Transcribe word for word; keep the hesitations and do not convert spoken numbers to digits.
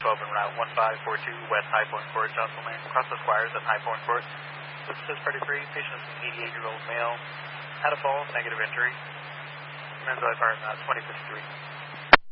twelve en route one five four two West High Point Court, Johnson Lane. Cross the Squires at High Point Court. This is Freddie Free. Patient is an eighty-eight-year-old male. Had a fall, negative injury. Men's life heart, uh, twenty fifty-three.